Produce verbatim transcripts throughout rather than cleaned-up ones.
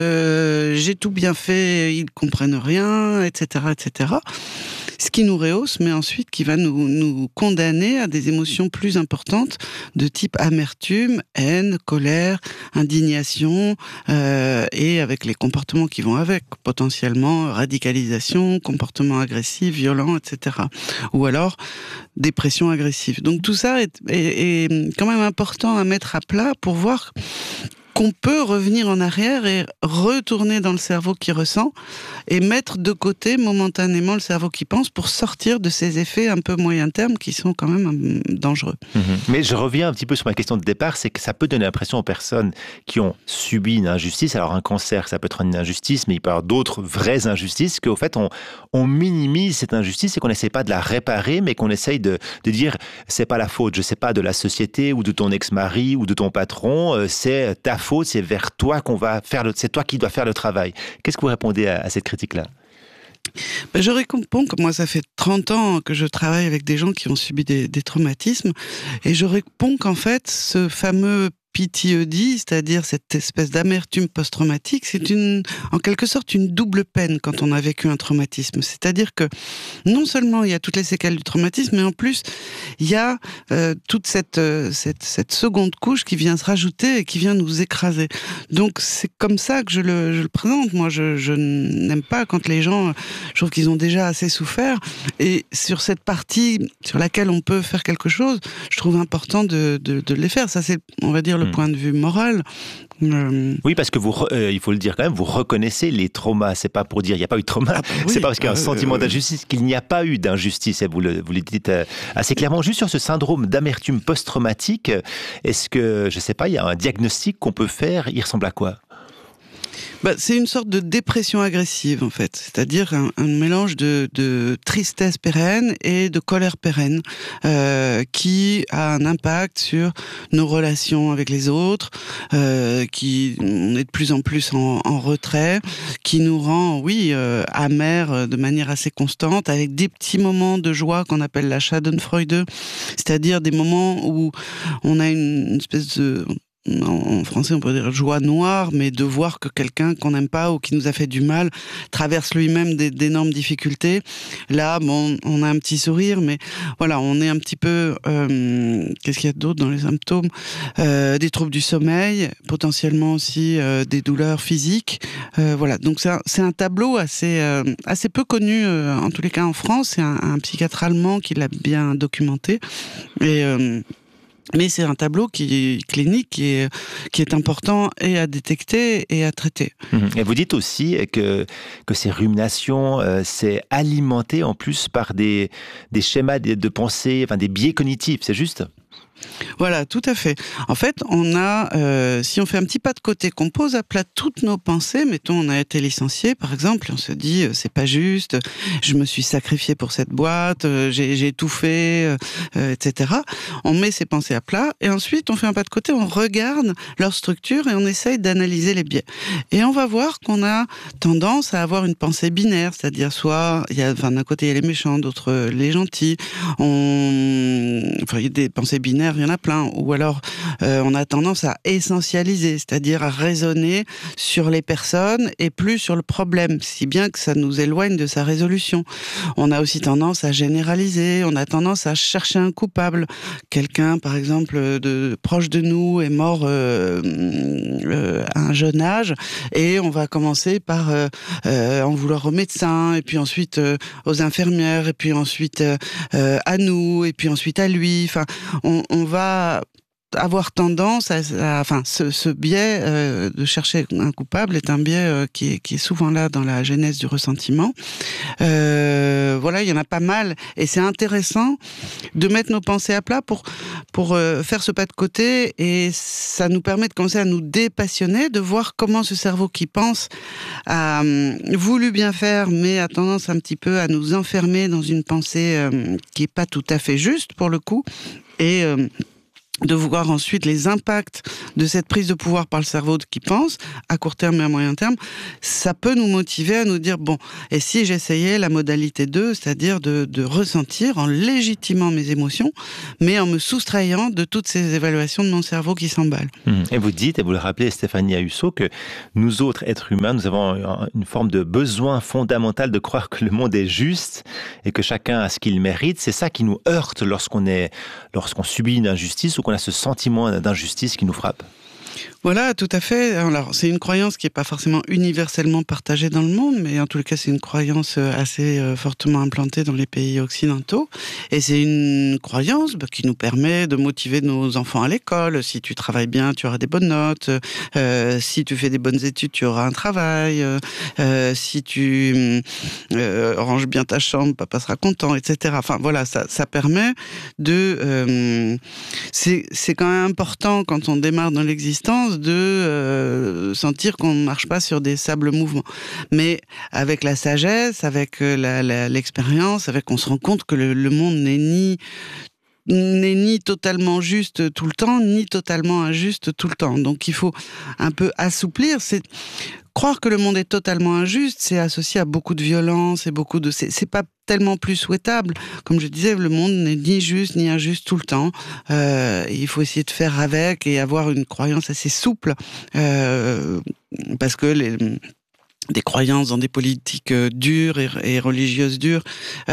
euh, j'ai tout bien fait, ils comprennent rien, et cetera, et cetera. Ce qui nous rehausse, mais ensuite qui va nous, nous condamner à des émotions plus importantes de type amertume, haine, colère, indignation, euh, et avec les comportements qui vont avec, potentiellement radicalisation, comportement agressif, violent, et cetera. Ou alors dépression agressive. Donc tout ça est, est, est quand même important à mettre à plat pour voir qu'on peut revenir en arrière et retourner dans le cerveau qui ressent et mettre de côté momentanément le cerveau qui pense pour sortir de ces effets un peu moyen terme qui sont quand même dangereux. Mmh. Mais je reviens un petit peu sur ma question de départ, c'est que ça peut donner l'impression aux personnes qui ont subi une injustice, alors un cancer ça peut être une injustice, mais il peut y avoir d'autres vraies injustices, qu'au fait on, on minimise cette injustice et qu'on n'essaie pas de la réparer, mais qu'on essaye de, de dire c'est pas la faute, je sais pas, de la société ou de ton ex-mari ou de ton patron, c'est ta faute, c'est vers toi qu'on va faire le, c'est toi qui dois faire le travail. Qu'est-ce que vous répondez à, à cette critique-là? Ben, je réponds que moi, ça fait trente ans que je travaille avec des gens qui ont subi des, des traumatismes, et je réponds qu'en fait, ce fameux P T S D, c'est-à-dire cette espèce d'amertume post-traumatique, c'est une, en quelque sorte une double peine quand on a vécu un traumatisme. C'est-à-dire que non seulement il y a toutes les séquelles du traumatisme, mais en plus il y a euh, toute cette, euh, cette cette seconde couche qui vient se rajouter et qui vient nous écraser. Donc c'est comme ça que je le, je le présente. Moi, je, je n'aime pas quand les gens, je trouve qu'ils ont déjà assez souffert. Et sur cette partie sur laquelle on peut faire quelque chose, je trouve important de, de, de les faire. Ça, c'est, on va dire, le point de vue moral. Euh... Oui, parce que vous, euh, il faut le dire quand même, vous reconnaissez les traumas. C'est pas pour dire il n'y a pas eu de trauma. Ah, bah oui. C'est pas parce qu'il y a un sentiment d'injustice qu'il n'y a pas eu d'injustice. Et vous le, vous le dites euh, assez clairement. Juste sur ce syndrome d'amertume post-traumatique, est-ce que, je sais pas, il y a un diagnostic qu'on peut faire? Il ressemble à quoi? Bah, c'est une sorte de dépression agressive, en fait. C'est-à-dire un, un mélange de, de tristesse pérenne et de colère pérenne, euh, qui a un impact sur nos relations avec les autres, euh, qui, on est de plus en plus en, en retrait, qui nous rend, oui, euh, amers de manière assez constante, avec des petits moments de joie qu'on appelle la Schadenfreude, c'est-à-dire des moments où on a une, une espèce de... en français on pourrait dire joie noire, mais de voir que quelqu'un qu'on n'aime pas ou qui nous a fait du mal traverse lui-même des, d'énormes difficultés. Là, bon, on a un petit sourire, mais voilà, on est un petit peu... Euh, qu'est-ce qu'il y a d'autre dans les symptômes? euh, Des troubles du sommeil, potentiellement aussi euh, des douleurs physiques. Euh, voilà, donc c'est un, c'est un tableau assez, euh, assez peu connu, euh, en tous les cas en France. C'est un, un psychiatre allemand qui l'a bien documenté. Et... Euh, Mais c'est un tableau qui est clinique, qui est, qui est important et à détecter et à traiter. Et vous dites aussi que, que ces ruminations, euh, c'est alimenté en plus par des, des schémas de, de pensée, enfin des biais cognitifs, c'est juste ? Voilà, tout à fait. En fait, on a, euh, si on fait un petit pas de côté, qu'on pose à plat toutes nos pensées, mettons, on a été licencié, par exemple, et on se dit, euh, c'est pas juste, je me suis sacrifié pour cette boîte, euh, j'ai, j'ai tout fait, euh, et cetera. On met ces pensées à plat, et ensuite, on fait un pas de côté, on regarde leur structure, et on essaye d'analyser les biais. Et on va voir qu'on a tendance à avoir une pensée binaire, c'est-à-dire soit, il y a, enfin, d'un côté, il y a les méchants, d'autres, les gentils. On, enfin, il y a des pensées binaires, il y en a plein. Ou alors, euh, on a tendance à essentialiser, c'est-à-dire à raisonner sur les personnes et plus sur le problème, si bien que ça nous éloigne de sa résolution. On a aussi tendance à généraliser, on a tendance à chercher un coupable. Quelqu'un, par exemple, de, proche de nous est mort euh, euh, à un jeune âge, et on va commencer par euh, euh, en vouloir au médecin, et puis ensuite euh, aux infirmières, et puis ensuite euh, à nous, et puis ensuite à lui. Enfin, on, on va avoir tendance à, à enfin, ce, ce biais euh, de chercher un coupable est un biais euh, qui, est, qui est souvent là dans la genèse du ressentiment. Euh, voilà, il y en a pas mal, et c'est intéressant de mettre nos pensées à plat pour pour euh, faire ce pas de côté, et ça nous permet de commencer à nous dépassionner, de voir comment ce cerveau qui pense a euh, voulu bien faire, mais a tendance un petit peu à nous enfermer dans une pensée euh, qui est pas tout à fait juste pour le coup, et euh, de voir ensuite les impacts de cette prise de pouvoir par le cerveau qui pense, à court terme et à moyen terme, ça peut nous motiver à nous dire, bon, et si j'essayais la modalité deux, c'est-à-dire de, de ressentir en légitimant mes émotions, mais en me soustrayant de toutes ces évaluations de mon cerveau qui s'emballent. Et vous dites, et vous le rappelez, Stéphanie Ayuso, que nous autres êtres humains, nous avons une forme de besoin fondamental de croire que le monde est juste et que chacun a ce qu'il mérite. C'est ça qui nous heurte lorsqu'on est, lorsqu'on subit une injustice ou qu'on a ce sentiment d'injustice qui nous frappe. Voilà, tout à fait. Alors, c'est une croyance qui n'est pas forcément universellement partagée dans le monde, mais en tout cas, c'est une croyance assez euh, fortement implantée dans les pays occidentaux. Et c'est une croyance bah, qui nous permet de motiver nos enfants à l'école. Si tu travailles bien, tu auras des bonnes notes. Euh, si tu fais des bonnes études, tu auras un travail. Euh, si tu euh, ranges bien ta chambre, papa sera content, et cetera. Enfin, voilà, ça, ça permet de... Euh, c'est, c'est quand même important, quand on démarre dans l'existence, de euh, sentir qu'on ne marche pas sur des sables mouvants. Mais avec la sagesse, avec la, la, l'expérience, avec on se rend compte que le, le monde n'est ni n'est ni totalement juste tout le temps, ni totalement injuste tout le temps. Donc il faut un peu assouplir. C'est croire que le monde est totalement injuste, c'est associé à beaucoup de violence et beaucoup de. C'est, c'est pas tellement plus souhaitable. Comme je disais, le monde n'est ni juste ni injuste tout le temps. Euh, il faut essayer de faire avec et avoir une croyance assez souple, euh, parce que les des croyances dans des politiques dures et, et religieuses dures.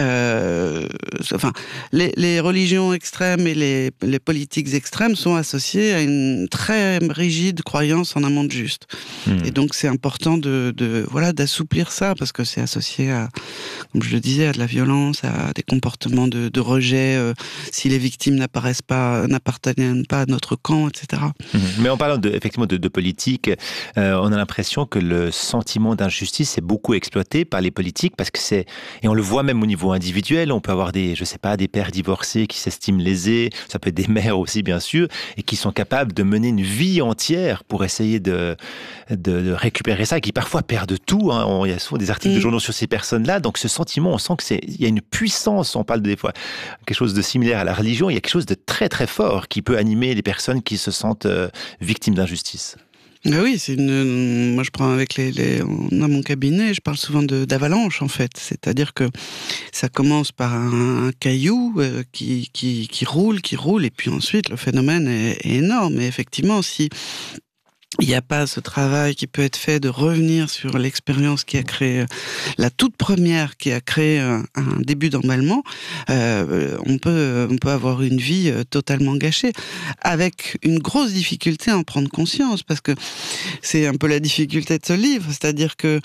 Euh, enfin, les, les religions extrêmes et les, les politiques extrêmes sont associées à une très rigide croyance en un monde juste. Mmh. Et donc, c'est important de, de voilà d'assouplir ça parce que c'est associé à, comme je le disais, à de la violence, à des comportements de, de rejet. Euh, si les victimes n'apparaissent pas, n'appartiennent pas à notre camp, et cetera. Mmh. Mais en parlant de, effectivement de, de politique, euh, on a l'impression que le sentiment d'injustice est beaucoup exploité par les politiques parce que c'est, et on le voit même au niveau individuel, on peut avoir des, je sais pas, des pères divorcés qui s'estiment lésés, ça peut être des mères aussi bien sûr, et qui sont capables de mener une vie entière pour essayer de, de, de récupérer ça, et qui parfois perdent tout, hein. On, il y a souvent des articles mmh. de journaux sur ces personnes-là, donc ce sentiment, on sent que c'est, il y a une puissance, on parle des fois quelque chose de similaire à la religion, il y a quelque chose de très très fort qui peut animer les personnes qui se sentent euh, victimes d'injustice. Ah oui, c'est une. Moi, je prends avec les, les. On a mon cabinet, je parle souvent de d'avalanche en fait. C'est-à-dire que ça commence par un, un caillou euh, qui qui qui roule, qui roule, et puis ensuite le phénomène est, est énorme. Et effectivement, si il n'y a pas ce travail qui peut être fait de revenir sur l'expérience qui a créé, la toute première qui a créé un, un début d'emballement, euh, on peut, on peut avoir une vie totalement gâchée, avec une grosse difficulté à en prendre conscience, parce que c'est un peu la difficulté de ce livre, c'est-à-dire que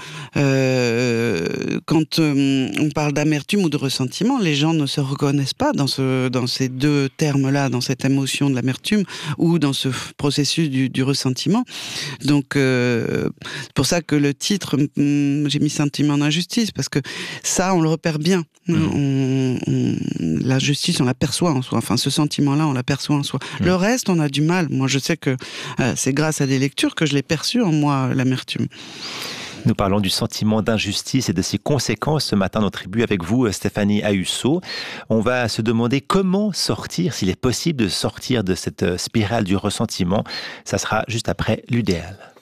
euh, quand euh, on parle d'amertume ou de ressentiment, les gens ne se reconnaissent pas dans, ce, dans ces deux termes-là, dans cette émotion de l'amertume ou dans ce processus du, du ressentiment. Donc, euh, c'est pour ça que le titre, hum, j'ai mis sentiment d'injustice, parce que ça, on le repère bien. Mmh. On, on, la justice, on l'aperçoit en soi. Enfin, ce sentiment-là, on l'aperçoit en soi. Mmh. Le reste, on a du mal. Moi, je sais que euh, c'est grâce à des lectures que je l'ai perçu en moi, l'amertume. Nous parlons du sentiment d'injustice et de ses conséquences ce matin dans Tribu avec vous, Stéphanie Ayuso. On va se demander comment sortir, s'il est possible de sortir de cette spirale du ressentiment. Ça sera juste après l'Udéal.